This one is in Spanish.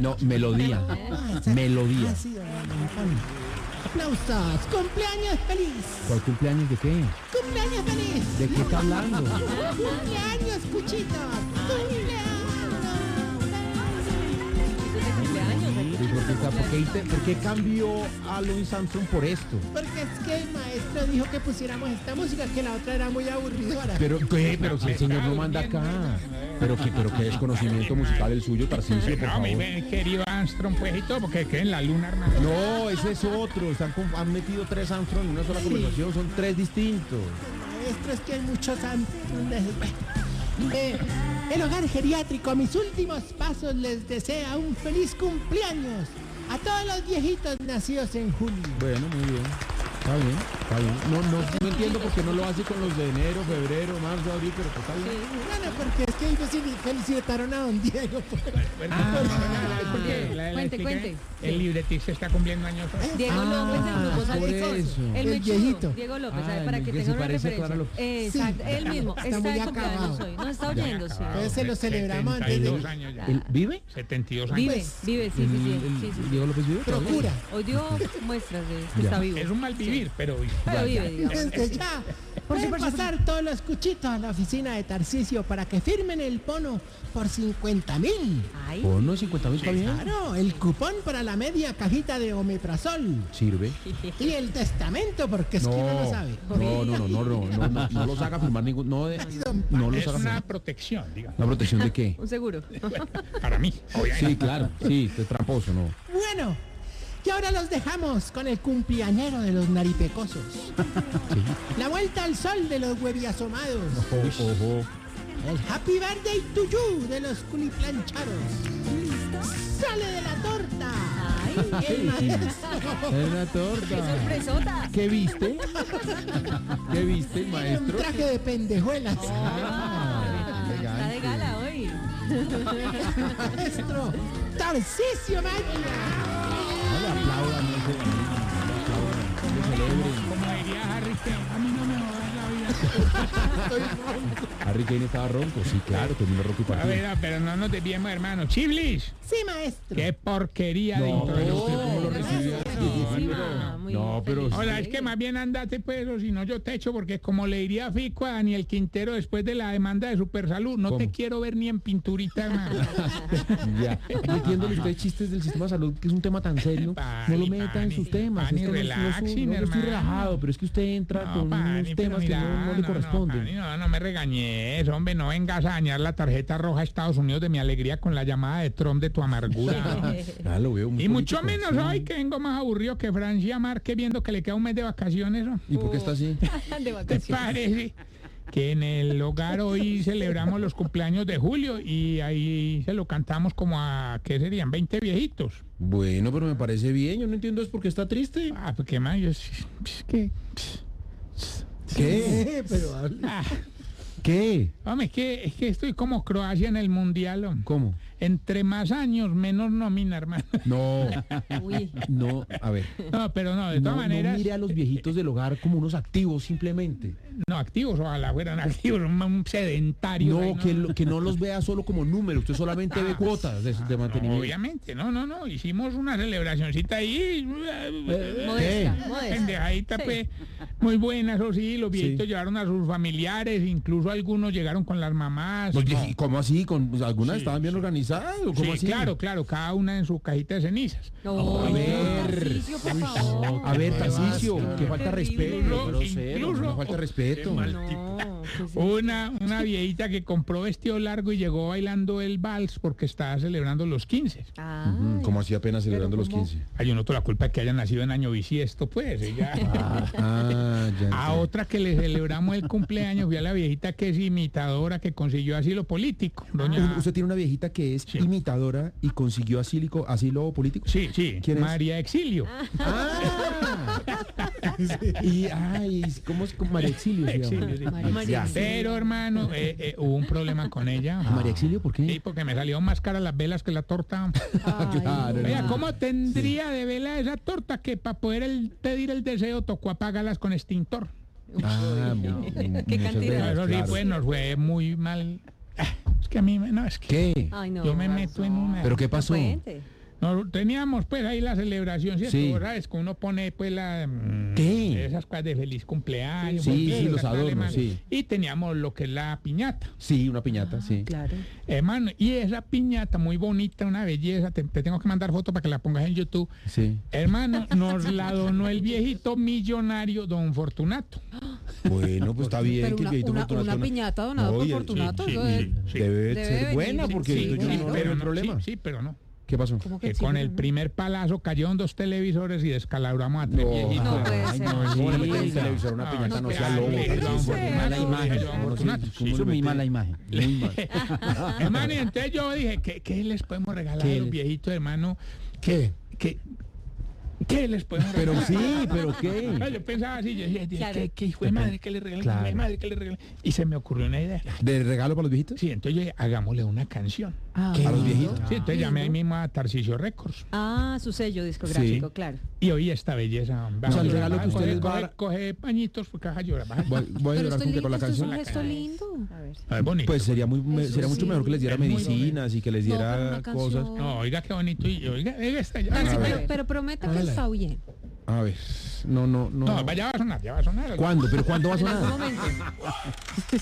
No, melodía. Melodía. Ah, sí, don Antonio. Aplausos. ¡Cumpleaños feliz! ¿Cuál cumpleaños de qué? ¡Cumpleaños feliz! ¿De qué está hablando? ¡Cumpleaños, Cuchito! ¿Por qué cambió a Louis Armstrong por esto? Porque es que el maestro dijo que pusiéramos esta música, que la otra era muy aburridora. Pero si el señor no manda acá. Pero qué desconocimiento musical el suyo, Tarcisio, por No, favor. mi querido Armstrong, pues y todo, porque queda en la luna, hermano. No, ese es otro. Han metido 3 Armstrong en una sola conversación. Son 3 distintos. Maestro, es que hay muchos el hogar geriátrico, a mis últimos pasos, les desea un feliz cumpleaños a todos los viejitos nacidos en julio. Bueno, muy bien. Está bien. No entiendo por qué no lo hace con los de enero, febrero, marzo, abril, pero pues está bien. Bueno, porque es que ellos felicitaron a don Diego. Cuente. El libretista está cumpliendo años hoy. Diego López del grupo por Salpicón. eso. El El viejito. Diego López, Ah, ¿sabe? Para que que tenga se una parece a referencia. Clara López. Exacto, él mismo. Está Está muy de cumpleaños acabado. hoy. Nos está oyendo, sí. Entonces se lo celebramos antes de... 72 años ya. ¿Él vive? 72 años. Vive, sí. ¿Diego López vive? Procura. Hoy dio muestras de que Ya. está vivo. Es un mal vivir, pero... Pero vive, digamos. Desde ya. Pueden pasar todos los cuchitos a la oficina de Tarcisio para que firmen el bono por 50.000. Ay, Bono 50.000 está bien. Claro, el cupón para la media cajita de omeprazol. Sirve. Y el testamento, porque es que uno no sabe. No los haga firmar ningún. No los Es haga una firmar. protección, digamos. ¿Una protección de qué? un seguro. Para mí, obviamente. Sí, claro. Sí, es tramposo, ¿no? Bueno, y ahora los dejamos con el cumpleañero de los naripecosos. La vuelta al sol de los hueviasomados. Ojo. El happy birthday to you de los culiplancharos. Sale de la torta. Ay, El maestro. Es una torta. qué sorpresota. ¿Qué viste? ¿Qué viste, Un maestro? traje de pendejuelas. Está de gala hoy. Maestro Tarcisio Maya. No le aplaudan, no le celebren. Como diría Harry Kane, a mí no me jodas la vida. Harry Kane estaba ronco, sí, claro, terminó ronco y A partido. ver, pero no nos desviemos, hermano. Chiblis, Sí, maestro. qué porquería de No, introducción. ¿usted cómo lo recibió? Buenísima, muy No, pero- feliz. Ahora, es que más bien andate, pues, o si no yo te echo, porque como le diría Fico a Daniel Quintero después de la demanda de Supersalud, no te ¿Cómo? quiero ver ni en pinturita, hermano. Ya, metiéndole usted chistes del sistema de salud, que es un tema tan serio, no lo meta en sus temas. Pani, Es que no es- relaxing, no, yo estoy hermano. relajado, pero es que usted entra con Pani, unos pero temas mira, que no le corresponden. Pani, no me regañes, hombre, no vengas a dañar la tarjeta roja a Estados Unidos de mi alegría con la llamada de Trump de tu amargura. Ah, lo veo muy Y mucho político, menos sí. hoy que vengo más aburrido que Francia Márquez viendo que le queda un mes de vacaciones, ¿no? ¿Y por qué está así? De ¿Te vacaciones. parece? Que en el hogar hoy celebramos los cumpleaños de Julio y ahí se lo cantamos como a, ¿qué serían? 20 viejitos. Bueno, pero me parece bien, yo no entiendo es por qué está triste. Ah, pues qué más, es que... ¿Qué? Pero hable. Ah, ¿Qué? hombre, es que estoy como Croacia en el Mundial, hombre. ¿Cómo? Entre más años, menos nómina, hermano. No, Uy, no, a ver. No, pero no, de todas No maneras, mire a los viejitos del hogar como unos activos simplemente. no activos, ojalá fueran activos, un sedentario. No, que no los vea solo como números, usted solamente ve cuotas de mantenimiento. Obviamente, no, hicimos una celebracioncita ahí. modesta. Pendejadita, pues, muy buena, eso sí, los viejitos Sí. llevaron a sus familiares, incluso algunos llegaron con las mamás. Pues, No. ¿y ¿Cómo así? Pues, ¿algunas Sí, estaban bien organizadas? ¿O cómo Sí, así? claro, cada una en su cajita de cenizas. No, A ver. Tarcisio, por favor. A ver, Qué Tarcisio, asco, que qué falta terrible. respeto. Incluso- Grosero, no falta respeto. Qué mal. No, ¿qué es eso? Una viejita que compró vestido largo y llegó bailando el vals porque estaba celebrando los 15. Ay, Como así apenas celebrando los 15. Hay un otro la culpa es que hayan nacido en año bisiesto, pues. Ella. Ya A entiendo. otra que le celebramos el cumpleaños fui a la viejita que es imitadora que consiguió asilo político. Doña... ¿Usted tiene una viejita que es Sí. imitadora y consiguió asilo político? Sí, ¿Quién es? María Exilio. Ah. Y, ¿cómo es con María Exilio? se llama? Exilio, sí. María Ya. Exilio. Pero hermano, hubo un problema con ella. ¿María Exilio por Sí, qué? porque me salió más cara las velas que la torta. Ay, Claro, Oiga, no. ¿cómo tendría de vela esa torta que para poder pedir el deseo tocó apagarlas con extintor? Ah, no. muchas Qué cantidad. veces, Eso sí, claro. pues nos fue muy mal. Es que a mí, no, es que ¿Qué? Ay, no. yo me meto en una... ¿Pero qué pasó? Cuente. No, teníamos pues ahí la celebración, ¿cierto? Sí. ¿Sabes? Que uno pone pues ¿Qué? esas cosas de feliz cumpleaños. Sí, porque sí, los esas adornos, alemanas. sí. Y teníamos lo que es la piñata. Sí, una piñata, sí. Claro. Hermano, y esa piñata muy bonita, una belleza, te tengo que mandar foto para que la pongas en YouTube. Sí. Hermano, nos la donó el viejito millonario don Fortunato. Bueno, pues está bien Pero que el viejito una Fortunato... piñata donada por Oye, Fortunato, sí, eso sí, es- sí. Debe Debe ser venir, buena, porque sí, yo no claro. veo el problema. Sí, pero no. ¿Qué pasó? ¿Cómo que Que sí, con pero el no? primer palazo cayeron 2 televisores y descalabramos a 3 viejitos. No puede ay, ser. no, ¿cómo le meten el Sí. televisor a una piñata? No sea no, lobo. no, Tarcisio. no, Mala imagen. don Fortunato, sí. Eso es muy mala imagen. Muy mal. Hermano, y entonces yo dije, ¿qué les podemos regalar ¿Qué a los les- viejitos, hermano? ¿Qué? ¿Qué les podemos Pero regalar? sí, pero ¿qué? No, yo pensaba así, yo decía, Claro. ¿qué hijo de madre que le regalan? Claro. ¿Qué hijo de madre que le regalan? Y se me ocurrió una idea. ¿De regalo para los viejitos? Sí, entonces yo dije, hagámosle una canción. Ah, ¿A los viejitos? Sí, entonces llamé ahí mismo a Tarcisio Records. Ah, su sello discográfico, Sí. claro. Y oí esta belleza. O sea, el regalo que usted les va a dar- Coge pañitos porque vas a llorar. Vas a Voy a Pero llorar esto con, es con la lindo, esto es canción. un gesto lindo. A ver. Ah, es bonito. Pues sería sería mucho sí. mejor que les diera Es muy medicinas y que les No, pero diera una cosas. canción. No, oiga qué bonito. Y oiga esta ya. Tarsi, A ver. pero prometa que Hágale. está bien. A ver, no. No, ya va a sonar, ya va a sonar. ¿Cuándo? ¿Pero cuándo va a En algún sonar? momento.